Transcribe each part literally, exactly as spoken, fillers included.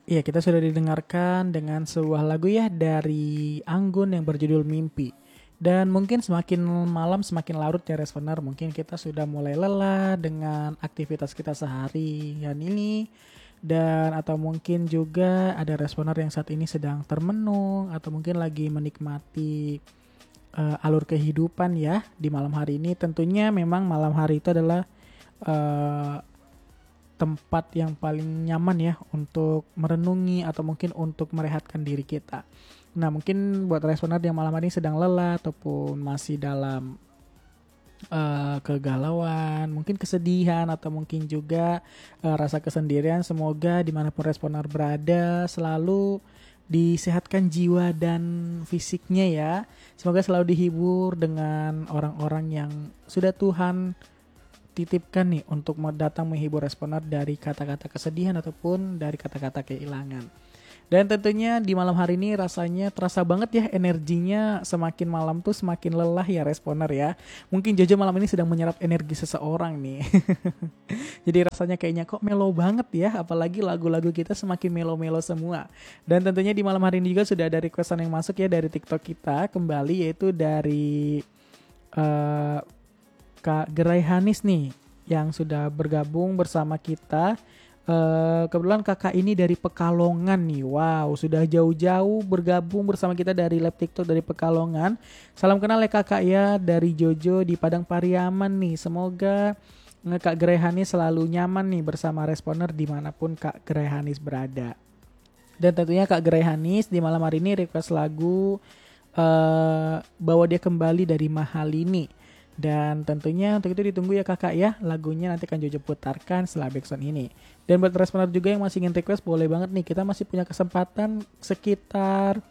Iya, kita sudah didengarkan dengan sebuah lagu ya dari Anggun yang berjudul Mimpi. Dan mungkin semakin malam semakin larut ya Responer. Mungkin kita sudah mulai lelah dengan aktivitas kita seharian ini. Dan atau mungkin juga ada Responer yang saat ini sedang termenung atau mungkin lagi menikmati eh, alur kehidupan ya di malam hari ini. Tentunya memang malam hari itu adalah eh, tempat yang paling nyaman ya untuk merenungi atau mungkin untuk merehatkan diri kita. Nah, mungkin buat responer yang malam hari ini sedang lelah ataupun masih dalam eh, kegalauan, mungkin kesedihan atau mungkin juga eh, rasa kesendirian, semoga dimanapun responer berada selalu disehatkan jiwa dan fisiknya ya. Semoga selalu dihibur dengan orang-orang yang sudah Tuhan titipkan nih untuk datang menghibur responer dari kata-kata kesedihan ataupun dari kata-kata kehilangan. Dan tentunya di malam hari ini rasanya terasa banget ya energinya, semakin malam tuh semakin lelah ya responer ya. Mungkin Jojo malam ini sedang menyerap energi seseorang nih. Jadi rasanya kayaknya kok melo banget ya, apalagi lagu-lagu kita semakin melo-melo semua. Dan tentunya di malam hari ini juga sudah ada requestan yang masuk ya dari TikTok kita kembali, yaitu dari uh, Kak Gerai Hanis nih yang sudah bergabung bersama kita. Uh, kebetulan kakak ini dari Pekalongan nih. Wow, sudah jauh-jauh bergabung bersama kita dari Lab TikTok dari Pekalongan. Salam kenal ya kakak ya, dari Jojo di Padang Pariaman nih. Semoga Kak Gerai Hanis selalu nyaman nih bersama responer dimanapun Kak Gerai Hanis berada. Dan tentunya Kak Gerai Hanis di malam hari ini request lagu uh, Bawa Dia Kembali dari Mahalini. Dan tentunya untuk itu ditunggu ya kakak ya, lagunya nanti akan Jojo putarkan setelah backsound ini. Dan buat responer juga yang masih ingin request, boleh banget nih, kita masih punya kesempatan sekitar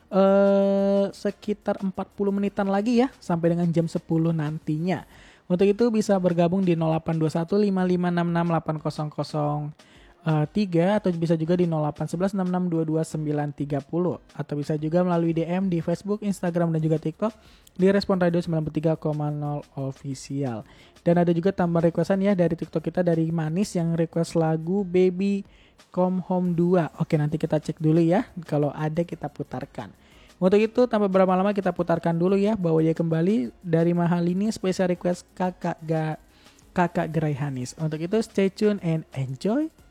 uh, sekitar empat puluh menitan lagi ya, sampai dengan jam sepuluh nantinya. Untuk itu bisa bergabung di nol delapan dua satu lima lima enam enam delapan nol nol tiga atau bisa juga di nol delapan satu satu enam enam dua dua sembilan tiga nol, atau bisa juga melalui D M di Facebook, Instagram dan juga TikTok di Respon Radio sembilan puluh tiga koma nol Official. Dan ada juga tambahan requestan ya dari TikTok kita dari Manis yang request lagu Baby Come Home dua. Oke, nanti kita cek dulu ya, kalau ada kita putarkan. Untuk itu tanpa berapa lama kita putarkan dulu ya Bawa Dia Kembali dari Mahalini, spesial request kakak ga, kakak Gerai Hanis. Untuk itu stay tune and enjoy